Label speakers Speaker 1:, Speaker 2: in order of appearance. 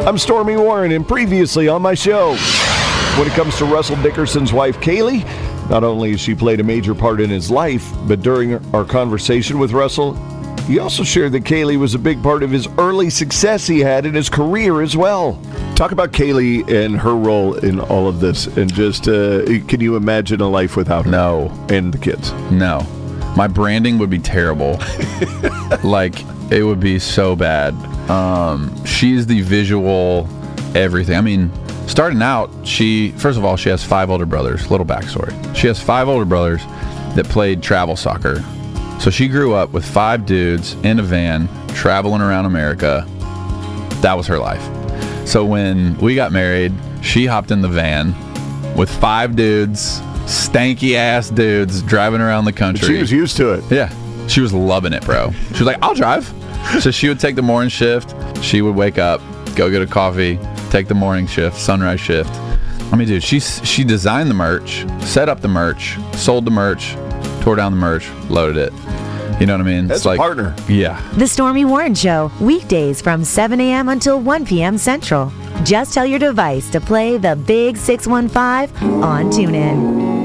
Speaker 1: I'm Stormy Warren, and previously on my show, when it comes to Russell Dickerson's wife, Kaylee, not only has she played a major part in his life, but during our conversation with Russell, he also shared that Kaylee was a big part of his early success he had in his career as well. Talk about Kaylee and her role in all of this, and just, can you imagine a life without her?
Speaker 2: No.
Speaker 1: And the kids?
Speaker 2: No. My branding would be terrible. Like, it would be so bad. She's the visual everything. I mean, starting out, first of all, she has 5 older brothers. Little backstory. She has 5 older brothers that played travel soccer. So she grew up with 5 dudes in a van traveling around America. That was her life. So when we got married, she hopped in the van with 5 dudes, stanky ass dudes driving around the country.
Speaker 1: She was used to it.
Speaker 2: Yeah. She was loving it, bro. She was like, I'll drive. So she would take the morning shift. She would wake up, go get a coffee, take the morning shift, sunrise shift. I mean, dude, she designed the merch, set up the merch, sold the merch, tore down the merch, loaded it. You know what I mean?
Speaker 1: That's
Speaker 2: it's like,
Speaker 1: a partner.
Speaker 2: Yeah.
Speaker 3: The Stormy Warren Show, weekdays from 7 a.m. until 1 p.m. Central. Just tell your device to play the Big 615 on TuneIn.